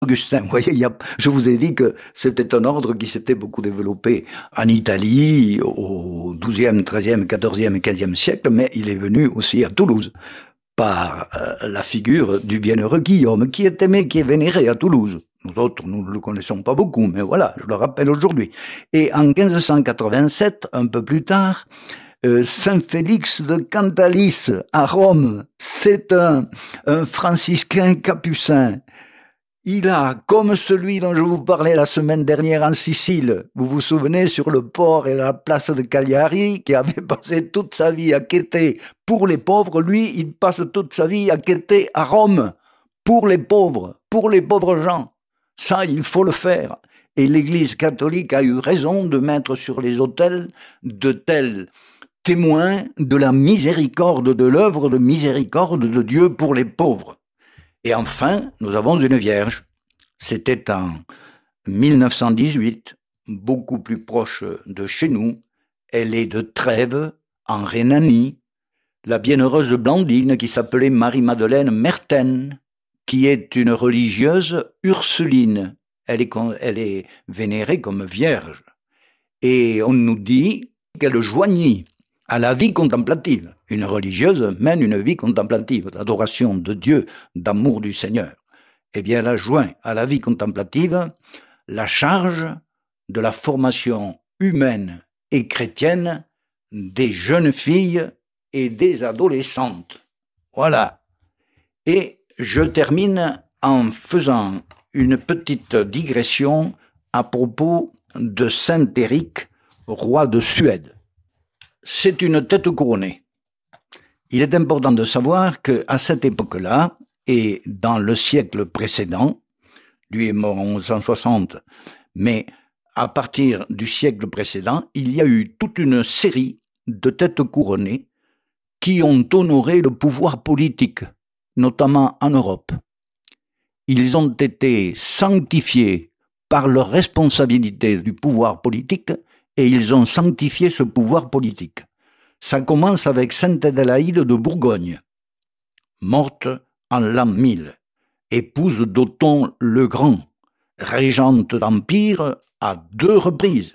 Augustin, vous voyez, je vous ai dit que c'était un ordre qui s'était beaucoup développé en Italie au XIIe, XIIIe, XIVe et XVe siècle, mais il est venu aussi à Toulouse par la figure du bienheureux Guillaume, qui est aimé, qui est vénéré à Toulouse. Nous autres, nous ne le connaissons pas beaucoup, mais voilà, je le rappelle aujourd'hui. Et en 1587, un peu plus tard, Saint Félix de Cantalis à Rome, c'est un franciscain capucin. Il a, comme celui dont je vous parlais la semaine dernière en Sicile, vous vous souvenez, sur le port et la place de Cagliari, qui avait passé toute sa vie à quêter pour les pauvres, lui, il passe toute sa vie à quêter à Rome pour les pauvres gens. Ça, il faut le faire. Et l'Église catholique a eu raison de mettre sur les autels de tels témoins de la miséricorde, de l'œuvre de miséricorde de Dieu pour les pauvres. Et enfin, nous avons une Vierge. C'était en 1918, beaucoup plus proche de chez nous. Elle est de Trèves, en Rhénanie. La bienheureuse Blandine, qui s'appelait Marie-Madeleine Merten, qui est une religieuse ursuline. Elle est vénérée comme Vierge. Et on nous dit qu'elle joignit à la vie contemplative. Une religieuse mène une vie contemplative, d'adoration de Dieu, d'amour du Seigneur. Eh bien, elle a joint à la vie contemplative la charge de la formation humaine et chrétienne des jeunes filles et des adolescentes. Voilà. Et je termine en faisant une petite digression à propos de Saint Éric, roi de Suède. C'est une tête couronnée. Il est important de savoir qu'à cette époque-là, et dans le siècle précédent, lui est mort en 1160, mais à partir du siècle précédent, il y a eu toute une série de têtes couronnées qui ont honoré le pouvoir politique, notamment en Europe. Ils ont été sanctifiés par leur responsabilité du pouvoir politique et ils ont sanctifié ce pouvoir politique. Ça commence avec Sainte Adélaïde de Bourgogne, morte en l'an 1000, épouse d'Othon le Grand, régente d'Empire à 2 reprises.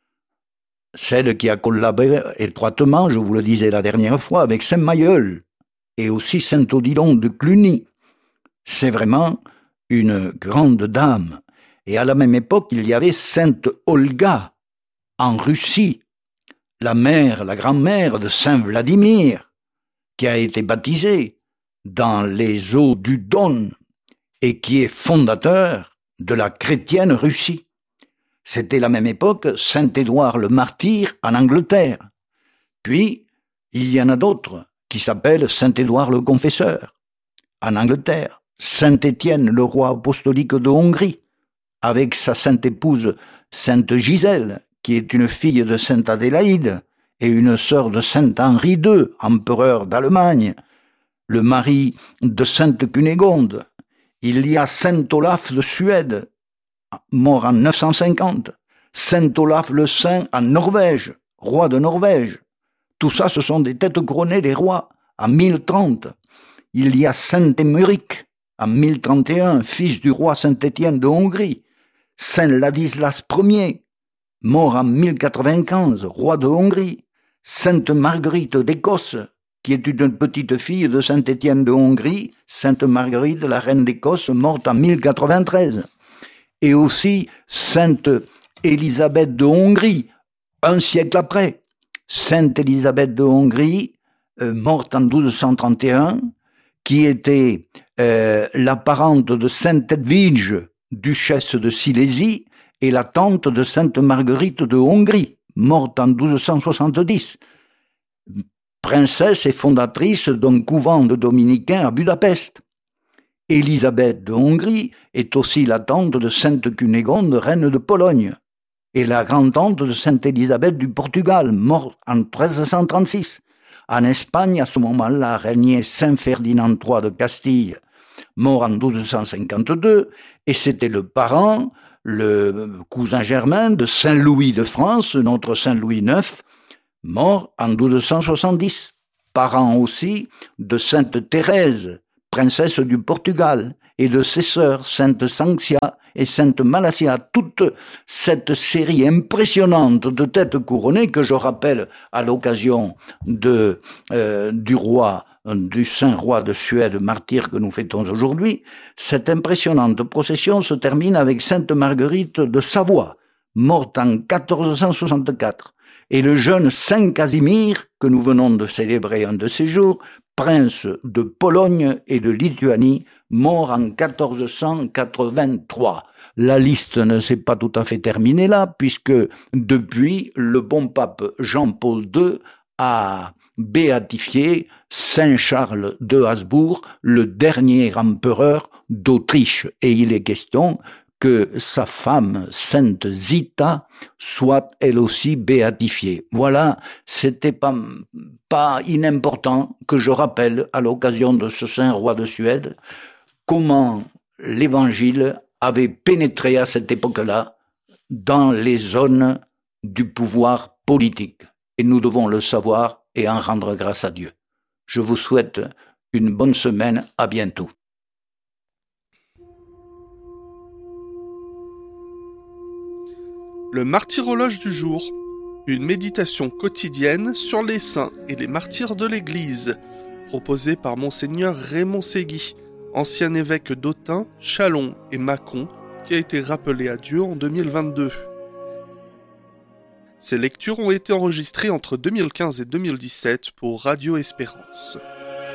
Celle qui a collaboré étroitement, je vous le disais la dernière fois, avec Saint Mailleul et aussi Saint Odilon de Cluny. C'est vraiment une grande dame. Et à la même époque, il y avait Sainte Olga en Russie, la grand-mère de Saint Vladimir, qui a été baptisée dans les eaux du Don et qui est fondateur de la chrétienne Russie. C'était la même époque Saint Édouard le Martyr en Angleterre. Puis, il y en a d'autres qui s'appellent Saint Édouard le Confesseur en Angleterre, Saint Étienne le roi apostolique de Hongrie, avec sa sainte épouse Sainte Gisèle, qui est une fille de Sainte Adélaïde et une sœur de Saint Henri II, empereur d'Allemagne, le mari de Sainte Cunégonde. Il y a Saint Olaf de Suède, mort en 950, Saint Olaf le Saint en Norvège, roi de Norvège. Tout ça, ce sont des têtes couronnées des rois, en 1030. Il y a Saint Émeric, en 1031, fils du roi Saint-Étienne de Hongrie, Saint Ladislas Ier, mort en 1095, roi de Hongrie, Sainte Marguerite d'Écosse, qui est une petite fille de Saint-Étienne de Hongrie, Sainte Marguerite, la reine d'Écosse, morte en 1093, et aussi Sainte Élisabeth de Hongrie, un siècle après, Sainte Élisabeth de Hongrie, morte en 1231, qui était la parente de Sainte Edwige, duchesse de Silésie, et la tante de Sainte Marguerite de Hongrie, morte en 1270, princesse et fondatrice d'un couvent de dominicains à Budapest. Élisabeth de Hongrie est aussi la tante de Sainte Cunégonde, reine de Pologne, et la grand-tante de Sainte Élisabeth du Portugal, morte en 1336. En Espagne, à ce moment-là, régnait Saint Ferdinand III de Castille, mort en 1252, et c'était le parent, le cousin germain de Saint Louis de France, notre Saint Louis IX, mort en 1270, parent aussi de Sainte Thérèse, princesse du Portugal, et de ses sœurs, Sainte Sanxia et Sainte Malassia, toute cette série impressionnante de têtes couronnées que je rappelle à l'occasion du Saint Roi de Suède, martyr que nous fêtons aujourd'hui. Cette impressionnante procession se termine avec Sainte Marguerite de Savoie, morte en 1464, et le jeune Saint Casimir, que nous venons de célébrer un de ces jours, prince de Pologne et de Lituanie, mort en 1483. La liste ne s'est pas tout à fait terminée là, puisque depuis, le bon pape Jean-Paul II a béatifié Saint Charles de Habsbourg, le dernier empereur d'Autriche. Et il est question que sa femme, Sainte Zita, soit elle aussi béatifiée. Voilà, c'était pas inimportant que je rappelle à l'occasion de ce Saint Roi de Suède comment l'Évangile avait pénétré à cette époque-là dans les zones du pouvoir politique. Et nous devons le savoir et en rendre grâce à Dieu. Je vous souhaite une bonne semaine, à bientôt. Le martyrologe du jour, une méditation quotidienne sur les saints et les martyrs de l'Église, proposée par Monseigneur Raymond Ségui, ancien évêque d'Autun, Châlons et Mâcon, qui a été rappelé à Dieu en 2022. Ces lectures ont été enregistrées entre 2015 et 2017 pour Radio Espérance.